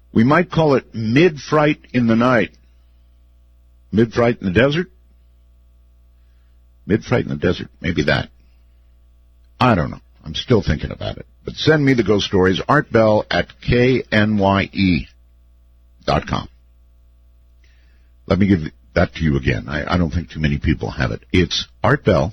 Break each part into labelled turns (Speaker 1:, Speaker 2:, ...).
Speaker 1: We might call it mid-fright in the night. Mid-fright in the desert? Mid-fright in the desert, maybe that. I don't know. I'm still thinking about it. But send me the ghost stories, artbell@knye.com. Let me give that to you again. I don't think too many people have it. It's artbell,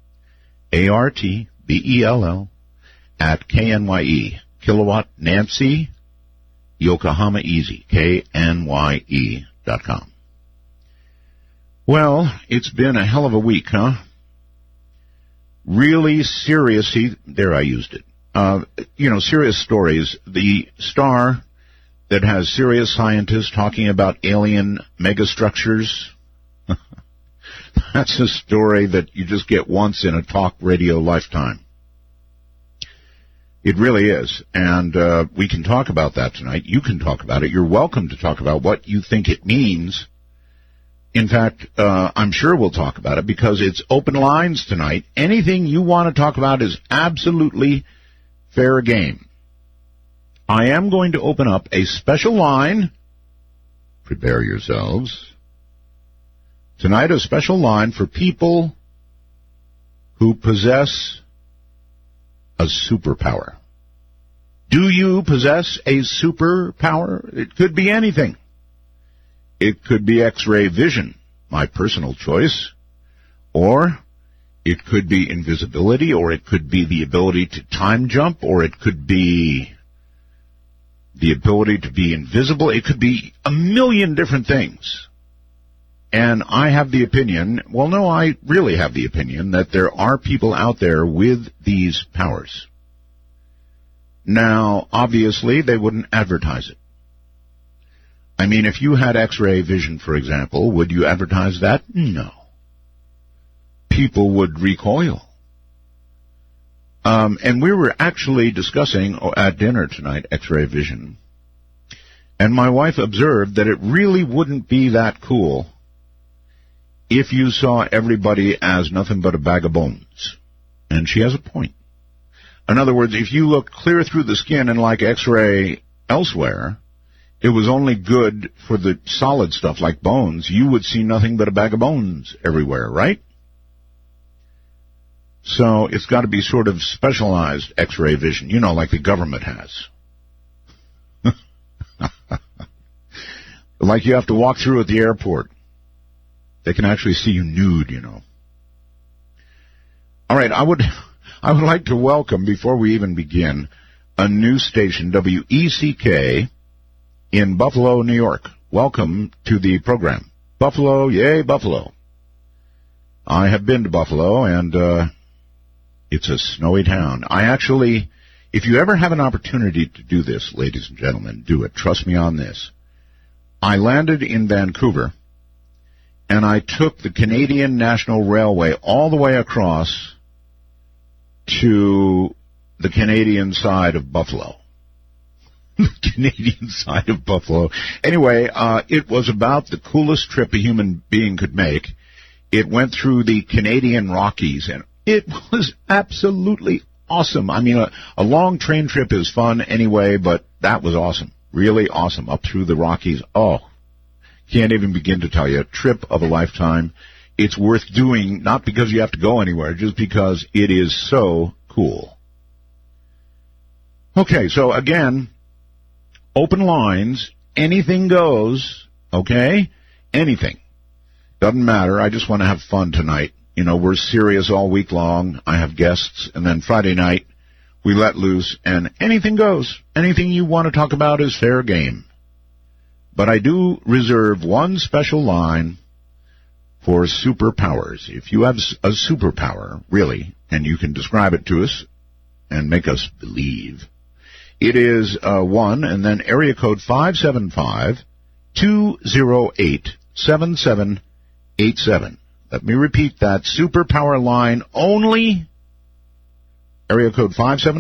Speaker 1: ARTBELL, @KNYE. Kilowatt Nancy, Yokohama Easy, KNYE.com. Well, it's been a hell of a week, huh? Really serious, there I used it. Serious stories. The Star that has serious scientists talking about alien megastructures. That's a story that you just get once in a talk radio lifetime. It really is. And we can talk about that tonight. You can talk about it. You're welcome to talk about what you think it means. In fact, I'm sure we'll talk about it because it's open lines tonight. Anything you want to talk about is absolutely fair game. I am going to open up a special line. Prepare yourselves. Tonight, a special line for people who possess a superpower. Do you possess a superpower? It could be anything. It could be X-ray vision, my personal choice, or it could be invisibility, or it could be the ability to time jump, or it could be the ability to be invisible. It could be a million different things. And I have the opinion, I really have the opinion that there are people out there with these powers. Now, obviously, they wouldn't advertise it. I mean, if you had X-ray vision, for example, would you advertise that? No. People would recoil. And we were actually discussing at dinner tonight X-ray vision. And my wife observed that it really wouldn't be that cool if you saw everybody as nothing but a bag of bones. And she has a point. In other words, if you look clear through the skin and like X-ray elsewhere, it was only good for the solid stuff like bones, you would see nothing but a bag of bones everywhere, right? So it's got to be sort of specialized X-ray vision, like the government has. Like you have to walk through at the airport. They can actually see you nude, All right, I would like to welcome, before we even begin, a new station, WECK, in Buffalo, New York. Welcome to the program. Buffalo, yay, Buffalo. I have been to Buffalo, and it's a snowy town. If you ever have an opportunity to do this, ladies and gentlemen, do it. Trust me on this. I landed in Vancouver, and I took the Canadian National Railway all the way across to the Canadian side of Buffalo. The Canadian side of Buffalo. Anyway, it was about the coolest trip a human being could make. It went through the Canadian Rockies, and it was absolutely awesome. I mean, a long train trip is fun anyway, but that was awesome. Really awesome. Up through the Rockies. Oh, can't even begin to tell you. A trip of a lifetime. It's worth doing, not because you have to go anywhere, just because it is so cool. Okay, so again, open lines, anything goes, okay? Anything. Doesn't matter. I just want to have fun tonight. We're serious all week long. I have guests, and then Friday night, we let loose, and anything goes. Anything you want to talk about is fair game. But I do reserve one special line for superpowers. If you have a superpower, really, and you can describe it to us and make us believe, it is 1 and then area code 575-208-7787. Let me repeat that. Superpower line only. Area code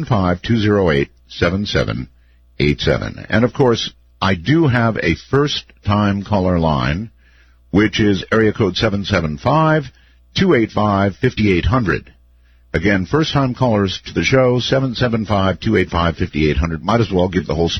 Speaker 1: 575-208-7787. And, of course, I do have a first-time caller line, which is area code 775-285-5800. Again, first-time callers to the show, 775-285-5800. Might as well give the whole